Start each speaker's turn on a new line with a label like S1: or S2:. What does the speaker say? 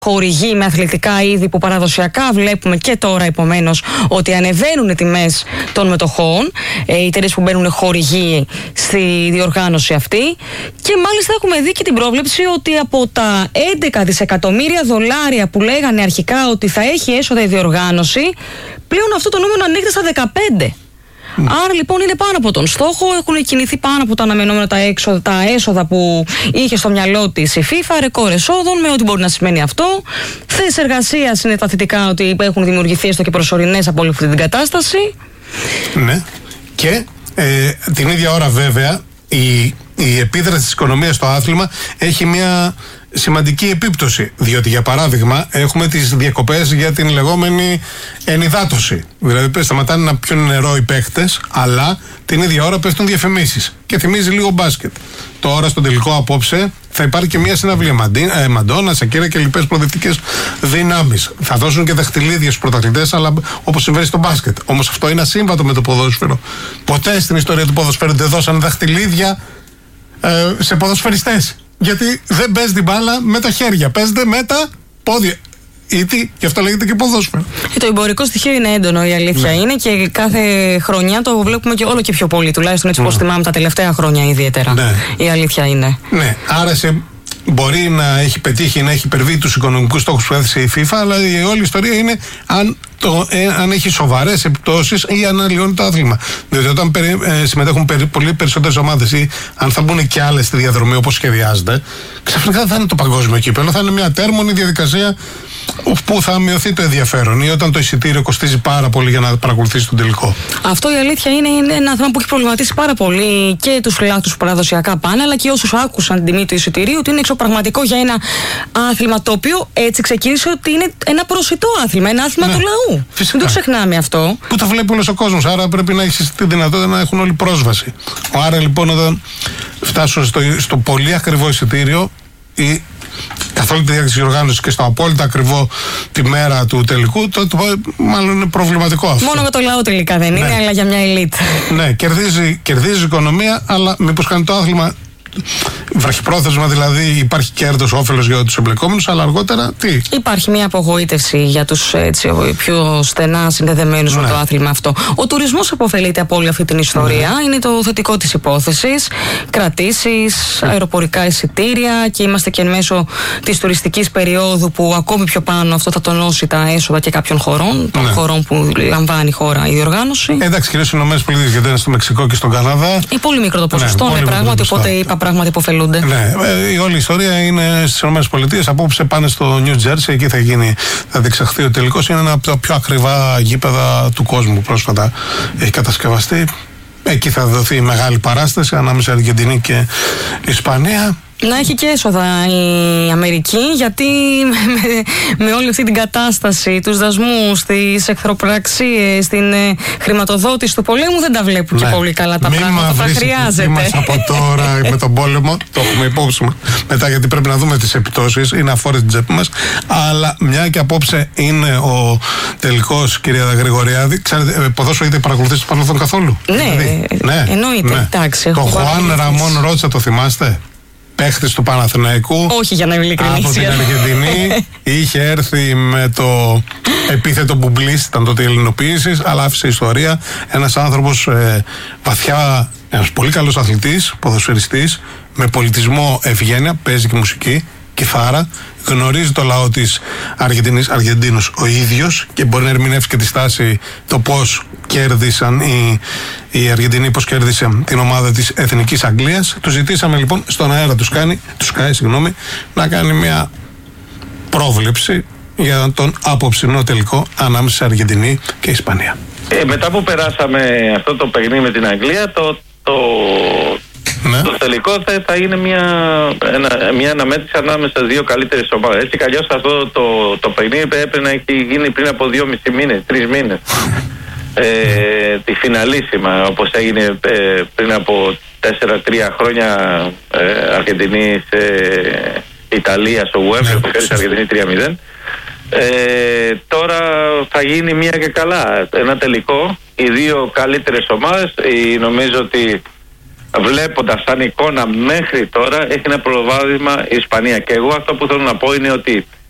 S1: χορηγεί με αθλητικά είδη που παραδοσιακά βλέπουμε και τώρα, επομένως, ότι ανεβαίνουν οι τιμές των μετοχών, οι εταιρείες που μπαίνουν χορηγοί στη διοργάνωση αυτή. Και μάλιστα έχουμε δει και την πρόβλεψη ότι από τα 11 δισεκατομμύρια δολάρια που λέγανε αρχικά ότι θα έχει έσοδα η διοργάνωση, πλέον αυτό το νούμερο ανοίγεται στα 15. Άρα λοιπόν είναι πάνω από τον στόχο, έχουν κινηθεί πάνω από τα αναμενόμενα τα έσοδα που είχε στο μυαλό της η FIFA, ρεκόρ εσόδων, με ό,τι μπορεί να σημαίνει αυτό. Θέσεις εργασίας είναι τα θετικά, ότι έχουν δημιουργηθεί έστω και προσωρινές από όλη αυτή την κατάσταση. Ναι.
S2: Και την ίδια ώρα βέβαια η επίδραση της οικονομίας στο άθλημα έχει μια σημαντική επίπτωση. Διότι για παράδειγμα έχουμε τις διακοπές για την λεγόμενη ενυδάτωση. Δηλαδή σταματάνε να πιούν νερό οι παίχτες, αλλά την ίδια ώρα πέφτουν διαφημίσεις. Και θυμίζει λίγο μπάσκετ. Τώρα στον τελικό απόψε θα υπάρχει και μια συναυλία. Μαντόνα, Σακύρα και λοιπές προοδευτικές δυνάμεις. Θα δώσουν και δαχτυλίδια στους πρωταθλητές, αλλά όπως συμβαίνει στο μπάσκετ. Όμως αυτό είναι ασύμβατο με το ποδόσφαιρο. Ποτέ στην ιστορία του ποδοσφαίρου δεν δώσαν δαχτυλίδια σε ποδοσφαιριστές. Γιατί δεν παίζει την μπάλα με τα χέρια, παίζεται με τα πόδια. Γι' αυτό λέγεται και ποδόσφαιρο.
S1: Το εμπορικό στοιχείο είναι έντονο, η αλήθεια είναι, και κάθε χρονιά το βλέπουμε και όλο και πιο πολύ, τουλάχιστον έτσι πως θυμάμαι τα τελευταία χρόνια ιδιαίτερα. Ναι. Η αλήθεια είναι.
S2: Ναι, άρα μπορεί να έχει πετύχει, να έχει υπερβεί τους οικονομικούς στόχους που έθεσε η FIFA, αλλά η όλη ιστορία είναι αν έχει σοβαρές επιπτώσεις ή αν αλλοιώνει το άθλημα. Διότι όταν συμμετέχουν πολύ περισσότερες ομάδες ή αν θα μπουν και άλλες στη διαδρομή όπως σχεδιάζεται, ξαφνικά δεν θα είναι το παγκόσμιο κύπελλο, θα είναι μια τέρμονη διαδικασία που θα μειωθεί το ενδιαφέρον, ή όταν το εισιτήριο κοστίζει πάρα πολύ για να παρακολουθήσει τον τελικό.
S1: Αυτό η αλήθεια είναι ένα θέμα που έχει προβληματίσει πάρα πολύ και τους φιλάθλους που παραδοσιακά πάνε, αλλά και όσους άκουσαν την τιμή του εισιτηρίου, ότι είναι εξωπραγματικό για ένα άθλημα το οποίο έτσι ξεκίνησε ότι είναι ένα προσιτό άθλημα, ένα άθλημα του λαού.
S2: Φυσικά.
S1: Δεν το ξεχνάμε αυτό.
S2: Που το βλέπει όλος ο κόσμος, άρα πρέπει να έχει τη δυνατότητα να έχουν όλοι πρόσβαση. Άρα λοιπόν όταν φτάσουν στο πολύ ακριβό εισιτήριο, καθ' όλη τη διάρκεια της οργάνωσης και στο απόλυτα ακριβό τη μέρα του τελικού, τότε μάλλον είναι προβληματικό αυτό.
S1: Μόνο για το λαό τελικά δεν είναι, αλλά για μια ελίτ.
S2: Ναι, κερδίζει η οικονομία, αλλά μήπως κάνει το άθλημα βραχυπρόθεσμα, δηλαδή υπάρχει κέρδος, όφελος για τους εμπλεκόμενους, αλλά αργότερα τι?
S1: Υπάρχει μια απογοήτευση για τους πιο στενά συνδεδεμένους με το άθλημα αυτό. Ο τουρισμός αποφελείται από όλη αυτή την ιστορία. Είναι το θετικό της υπόθεσης. Κρατήσεις, αεροπορικά εισιτήρια, και είμαστε και εν μέσω της τουριστικής περίοδου που ακόμη πιο πάνω αυτό θα τονώσει τα έσοδα και κάποιων χωρών, των χωρών που λαμβάνει η χώρα η διοργάνωση.
S2: Εντάξει, κυρίως στις ΗΠΑ, γιατί είναι στο Μεξικό και στον Καναδά.
S1: Είναι πολύ μικρό το ποσοστό, πράγματι, οπότε είπα πράγματι υποφελούνται.
S2: Ναι, η όλη ιστορία είναι στις ΗΠΑ. Απόψε πάνε στο Νιου Τζέρσι, εκεί θα διεξαχθεί ο τελικός. Είναι ένα από τα πιο ακριβά γήπεδα του κόσμου. Πρόσφατα έχει κατασκευαστεί. Εκεί θα δοθεί η μεγάλη παράσταση ανάμεσα Αργεντινή και Ισπανία.
S1: Να έχει και έσοδα η Αμερική, γιατί με όλη αυτή την κατάσταση, τους δασμούς, τις εχθροπραξίες, την χρηματοδότηση του πολέμου, δεν τα βλέπουν και πολύ καλά τα πράγματα. Θα χρειάζεται.
S2: Μας από τώρα με τον πόλεμο, το έχουμε υπόψη μας. Μετά, γιατί πρέπει να δούμε τις επιπτώσεις, είναι αφόρητη την τσέπη μας. Αλλά μια και απόψε είναι ο τελικός, κυρία Γρηγοριάδη, ξέρετε, ποδόσφαιρο έχετε παρακολουθήσει στο παρελθόν καθόλου?
S1: Ναι, εννοείται. Εντάξει,
S2: το Χουάν Ραμόν Ρότσα, το θυμάστε? Παίχτης του Παναθηναϊκού.
S1: Όχι, για να είμαι ειλικρινής.
S2: Από την Αργεντινή. Είχε έρθει με το επίθετο μπουμπλής, ήταν τότε η ελληνοποίηση, αλλά άφησε ιστορία. Ένας άνθρωπος βαθιά, ένας πολύ καλός αθλητής, ποδοσφαιριστής, με πολιτισμό, ευγένεια, παίζει και μουσική, κιθάρα, γνωρίζει το λαό της Αργεντινής, Αργεντίνος ο ίδιος, και μπορεί να ερμηνεύσει και τη στάση, το πώς κέρδισαν οι Αργεντινοί, πώς κέρδισε την ομάδα της Εθνικής Αγγλίας. Του ζητήσαμε λοιπόν στον αέρα του Sky, να κάνει μια πρόβλεψη για τον απόψινό τελικό ανάμεσα σε Αργεντινή και Ισπανία.
S3: Μετά που περάσαμε αυτό το παιχνίδι με την Αγγλία, το τελικό θα είναι μια αναμέτρηση ανάμεσα στις δύο καλύτερες ομάδες. Έτσι κι αλλιώς αυτό το παιχνίδι έπρεπε να έχει γίνει πριν από 2,5 μήνες, 3 μήνες. Τη φιναλίσιμα, όπως έγινε πριν από 4-3 χρόνια, Αργεντινή Ιταλία στο Wembley, που κέρδισε Αργεντινή 3-0. Τώρα θα γίνει μια και καλά ένα τελικό. Οι δύο καλύτερες ομάδες, νομίζω ότι βλέποντας σαν εικόνα μέχρι τώρα, έχει ένα προβάδισμα η Ισπανία. Και εγώ αυτό που θέλω να πω είναι ότι